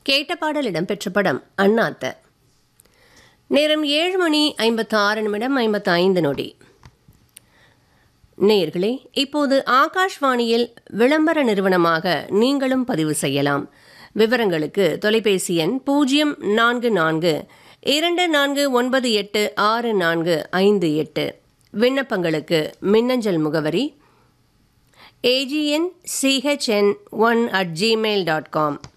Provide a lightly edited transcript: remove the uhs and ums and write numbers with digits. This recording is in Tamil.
கேட்ட பாடல் இடம்பெற்ற படம் அண்ணாத்த. நேரம் 7:56:55. நேயர்களே, இப்போது ஆகாஷ்வாணியில் விளம்பர நிறுவனமாக நீங்களும் பதிவு செய்யலாம். விவரங்களுக்கு தொலைபேசி எண் 0442498458. விண்ணப்பங்களுக்கு மின்னஞ்சல் முகவரி agnchn1@gmail.com.